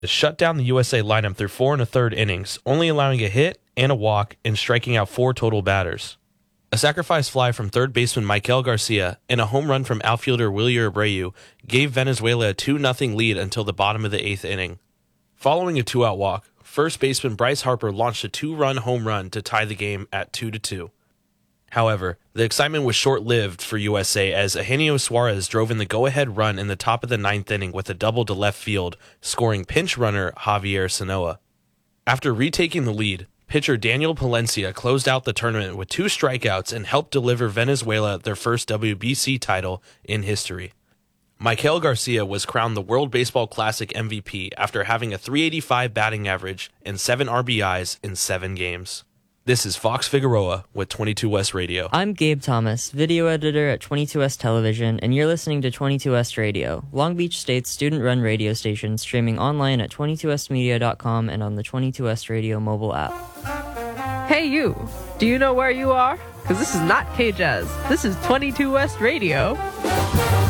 shut down the USA lineup through 4 1/3 innings, only allowing a hit and a walk and striking out 4 total batters. A sacrifice fly from third baseman Michael Garcia and a home run from outfielder Wilyer Abreu gave Venezuela a 2-0 lead until the bottom of the 8th inning. Following a 2-out walk, first baseman Bryce Harper launched a 2-run home run to tie the game at 2-2. However, the excitement was short-lived for USA as Eugenio Suarez drove in the go-ahead run in the top of the 9th inning with a double to left field, scoring pinch runner Javier Sanoa. After retaking the lead, pitcher Daniel Palencia closed out the tournament with 2 strikeouts and helped deliver Venezuela their first WBC title in history. Michael Garcia was crowned the World Baseball Classic MVP after having a .385 batting average and 7 RBIs in 7 games. This is Fox Figueroa with 22 West Radio. I'm Gabe Thomas, video editor at 22 West Television, and you're listening to 22 West Radio, Long Beach State's student-run radio station, streaming online at 22westmedia.com and on the 22 West Radio mobile app. Hey you, do you know where you are? Because this is not K-Jazz, this is 22 West Radio.